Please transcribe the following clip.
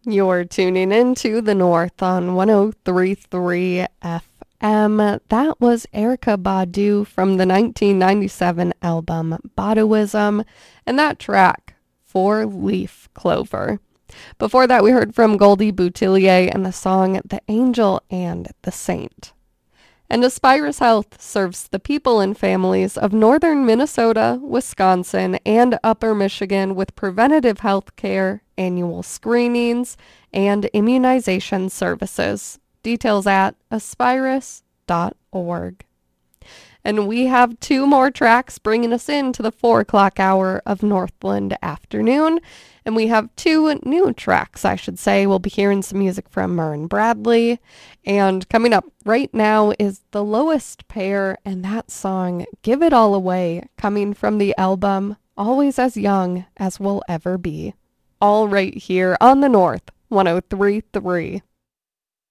You're tuning into the North on 103.3 FM. That was Erykah Badu from the 1997 album Baduizm, and that track, Four Leaf Clover. Before that, we heard from Goldie Boutillier and the song The Angel and the Saint. And Aspirus Health serves the people and families of northern Minnesota, Wisconsin, and upper Michigan with preventative health care, annual screenings, and immunization services. Details at aspirus.org. And we have two more tracks bringing us into the 4 o'clock hour of Northland Afternoon. And we have two new tracks, I should say. We'll be hearing some music from Murren Bradley. And coming up right now is The Lowest Pair and that song, Give It All Away, coming from the album Always As Young As We'll Ever Be. All right here on the North, 103.3.